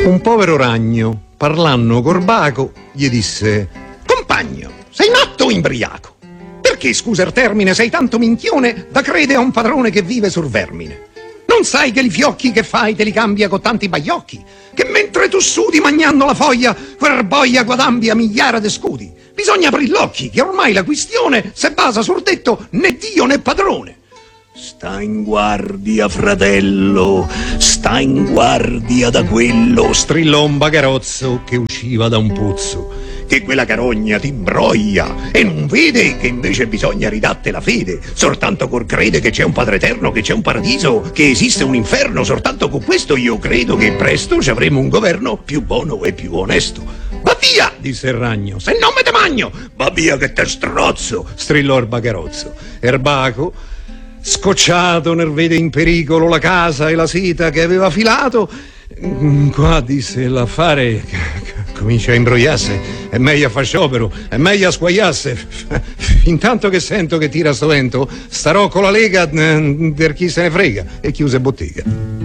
Un povero ragno, parlando col baco, gli disse: compagno, sei matto o imbriaco? Perché, scusa il termine, sei tanto minchione da crede a un padrone che vive sul vermine? Non sai che li fiocchi che fai te li cambia con tanti baiocchi? Che mentre tu sudi magnando la foglia, quel boia guadambia migliaia de scudi? Bisogna aprir l'occhi, che ormai la questione se basa sul detto né Dio né padrone. Sta in guardia, fratello, sta in guardia da quello, strillò un bagarozzo che usciva da un pozzo, che quella carogna ti imbroglia e non vede che invece bisogna ridatte la fede, soltanto col crede che c'è un Padre Eterno, che c'è un paradiso, che esiste un inferno. Soltanto con questo io credo che presto ci avremo un governo più buono e più onesto. Va via, disse il ragno, se non me te magno. Va via che te strozzo, strillò il bagarozzo. Erbaco, scocciato nel vede in pericolo la casa e la seta che aveva filato, qua disse l'affare comincia a imbrogliarsi, è meglio a far sciopero, è meglio a squagliarsi. Intanto che sento che tira sto vento, starò con la lega per chi se ne frega, e chiuse bottega.